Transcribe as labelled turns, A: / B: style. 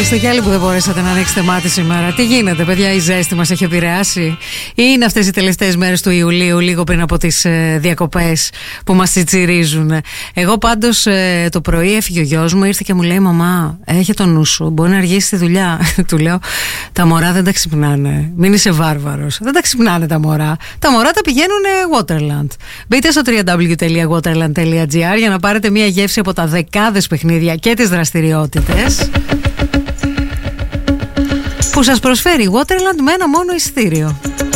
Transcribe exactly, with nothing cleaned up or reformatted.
A: Είστε κι άλλοι που δεν μπορέσατε να ανοίξετε μάτι σήμερα. Τι γίνεται, παιδιά, η ζέστη μας έχει επηρεάσει? Ή είναι αυτές οι τελευταίες μέρες του Ιουλίου, λίγο πριν από τις ε, διακοπές, που μας τσιτσιρίζουν? Εγώ πάντως ε, το πρωί έφυγε ο γιος μου, ήρθε και μου λέει: «Μαμά, έχει το νου σου, μπορεί να αργήσει τη δουλειά». Του λέω: «Τα μωρά δεν τα ξυπνάνε. Μην είσαι βάρβαρος. Δεν τα ξυπνάνε τα μωρά. Τα μωρά τα πηγαίνουν Waterland». Μπείτε στο double-u double-u double-u τελεία waterland τελεία gr για να πάρετε μια γεύση από τα δεκάδες παιχνίδια και τις δραστηριότητες που σας προσφέρει Waterland με ένα μόνο εισιτήριο.